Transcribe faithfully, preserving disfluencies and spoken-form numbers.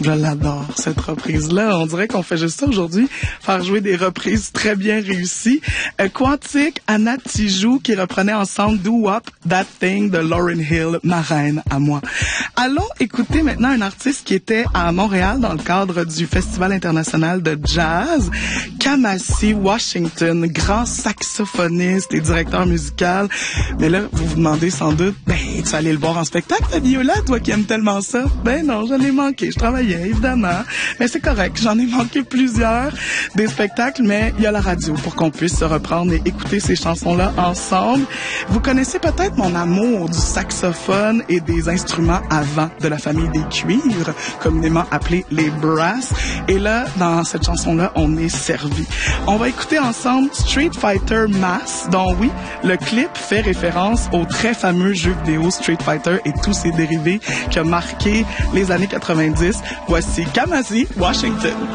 Je l'adore, cette reprise-là. On dirait qu'on fait juste ça aujourd'hui, faire jouer des reprises très bien réussies. Euh, Quantique, Anna Tijoux, qui reprenait ensemble Do Wop, That Thing de Lauryn Hill, ma reine à moi. Allons écouter maintenant un artiste qui était à Montréal dans le cadre du Festival international de jazz, Kamasi Washington, grand saxophoniste et directeur musical. Mais là, vous vous demandez sans doute, ben, tu allais le voir en spectacle, ta Viola, toi qui aimes tellement ça? Ben non, j'en ai manqué. Je travaillais, évidemment. Mais c'est correct. J'en ai manqué plusieurs des spectacles, mais il y a la radio pour qu'on puisse se reprendre et écouter ces chansons-là ensemble. Vous connaissez peut-être mon amour du saxophone et des instruments avant de la famille des cuivres, communément appelés les brass. Et là, dans cette chanson-là, on est servi. On va écouter ensemble Street Fighter Mass, dont oui, le clip fait référence au très fameux jeu vidéo Street Fighter et tous ses dérivés qui a marqué les années quatre-vingt-dix. Voici Kamasi Washington.